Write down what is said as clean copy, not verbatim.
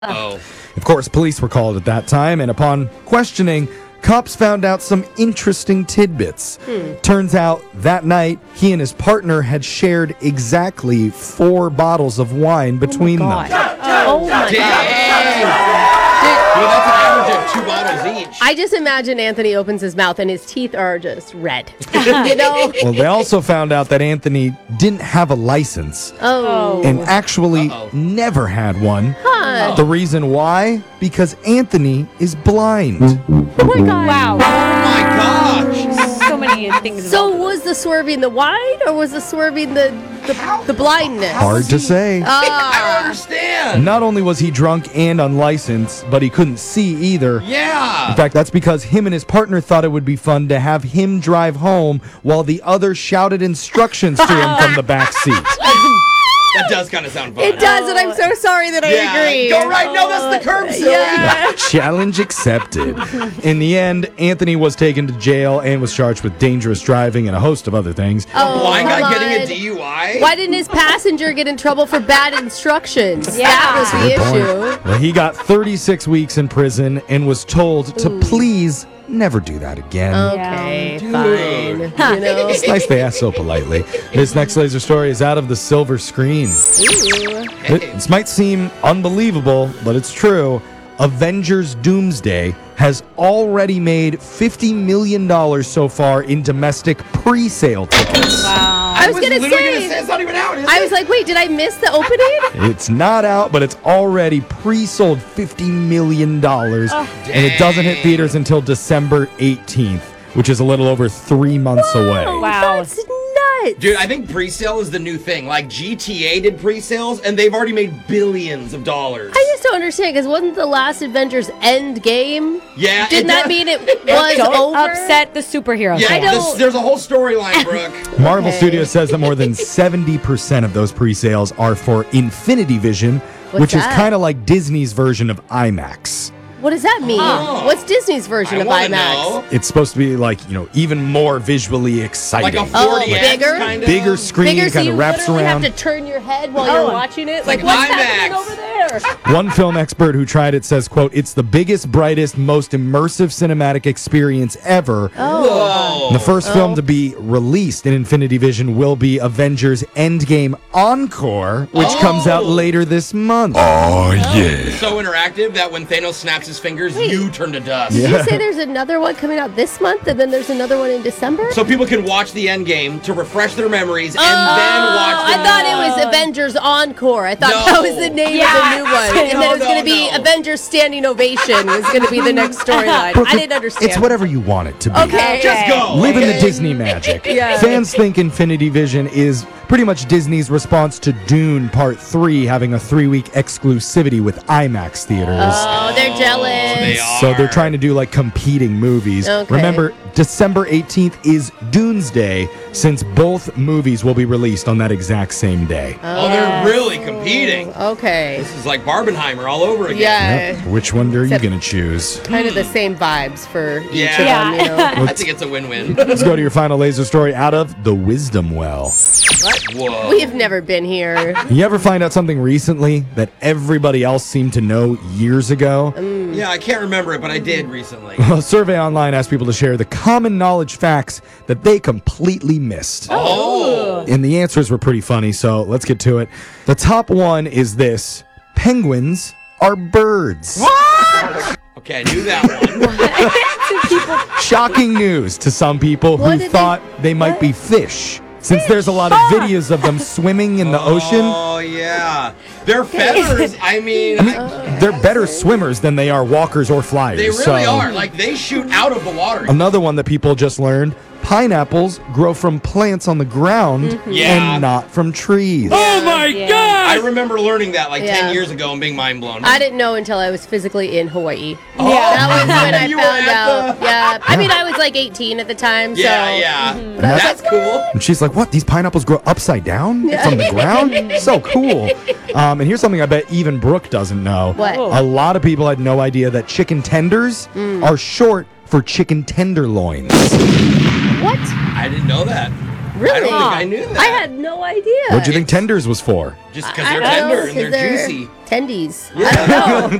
Oh. Of course, police were called at that time, and upon questioning, cops found out some interesting tidbits. Turns out that night, he and his partner had shared exactly 4 bottles of wine between them. Oh my God. Dude, that's an average of 2 bottles each. I just imagine Anthony opens his mouth and his teeth are just red. You know? Well, they also found out that Anthony didn't have a license Oh. and actually never had one. Huh. The reason why? Because Anthony is blind. Oh my God. Wow. Oh my gosh. So many things. So about was the swerving the wine or was the swerving the blindness? Hard to say. I don't understand. Not only was he drunk and unlicensed, but he couldn't see either. Yeah. In fact, that's because him and his partner thought it would be fun to have him drive home while the other shouted instructions to him from the back seat. That does kind of sound fun. It does, and I'm so sorry that I agree. Go right. No, that's the curb, silly. Yeah. Challenge accepted. In the end, Anthony was taken to jail and was charged with dangerous driving and a host of other things. Oh, Blind come guy getting a on. DUI? Why didn't his passenger get in trouble for bad instructions? Yeah. That was the Good issue. point. Well, he got 36 weeks in prison and was told to please never do that again. Okay, Dude. fine. You know? It's nice they asked so politely. This next laser story is out of the silver screen. Ooh. This might seem unbelievable, but it's true. Avengers Doomsday has already made $50 million so far in domestic pre-sale tickets. Wow. I was gonna literally say- gonna say it's not even out, is I it? was like, wait, did I miss the opening? It's not out, but it's already pre-sold $50 million. And it doesn't hit theaters until December 18th, which is a little over 3 months away. Wow. That's nuts. Dude, I think pre-sale is the new thing. Like GTA did pre-sales, and they've already made billions of dollars. I just don't understand, because wasn't the last Avengers end game? Yeah. Didn't that mean it was Don't over? upset the superhero. Yeah, I don't- there's a whole storyline, Brooke. Marvel Okay. Studios says that more than 70% of those pre-sales are for Infinity Vision, which is that? kind of like Disney's version of IMAX. What does that mean? Oh. What's Disney's version I of wanna IMAX? know. It's supposed to be like, even more visually exciting. Like a Oh, 40X bigger? kind of. Bigger screen, Bigger, so kind you of wraps literally around. have to turn your head while Oh. you're watching it. like Like, what's IMAX. happening over there? One film expert who tried it says, quote, "It's the biggest, brightest, most immersive cinematic experience ever." Oh. Whoa. The first film to be released in Infinity Vision will be Avengers Endgame Encore, which comes out later this month. So interactive that when Thanos snaps his fingers, you turn to dust. Did you say there's another one coming out this month and then there's another one in December? So people can watch the end game to refresh their memories and then Oh, watch the I thought it was Avengers Encore. I thought No. that was the name Yeah. of the new one. And then it was No, going to be no. Avengers Standing Ovation was going to be the next storyline. I didn't understand. It's whatever you want it to be. Okay. Just go. Live in the okay? Disney magic. Yeah. Fans think Infinity Vision is pretty much Disney's response to Dune Part 3 having a 3-week exclusivity with IMAX theaters. Oh, they're jealous. They are. So they're trying to do like competing movies. Okay. Remember, December 18th is Doomsday, since both movies will be released on that exact same day. Oh, they're really competing. Okay. This is like Barbenheimer all over again. Yeah. Yep. Which one are you Except- going to choose? Kind of the same vibes for each Yeah. of them, you know. I think it's a win-win. Let's go to your final laser story out of the Wisdom Well. Whoa. We've never been here. You ever find out something recently that everybody else seemed to know years ago? Yeah, I can't remember it, but I did recently. A survey online asked people to share the common knowledge facts that they completely missed. Oh. And the answers were pretty funny, so let's get to it. The top one is this: penguins are birds. Okay, I knew that one. Shocking news to some people What who did thought they might be fish, since there's a lot of videos of them swimming in the ocean. Oh, yeah. Their feathers, I mean, They're better swimmers than they are walkers or flyers. they really so. are. Like, they shoot out of the water. Another one that people just learned: pineapples grow from plants on the ground Yeah. and not from trees. Oh, my Yeah. God. I remember learning that like Yeah. 10 years ago and being mind blown. I didn't know until I was physically in Hawaii. Oh, That was when I you were found at out. the- Yeah. I mean, I was like 18 at the time, so. Yeah, yeah. That's cool. And she's like, "What? These pineapples grow upside down from the ground? So cool." And here's something I bet even Brooke doesn't know. What? A lot of people had no idea that chicken tenders are short for chicken tenderloins. What? I didn't know that. Really? I don't think I knew that. I had no idea. What'd you think tenders was for? Just because I they're don't know, tender and 'cause they're juicy. Tendies. Yeah. I don't know.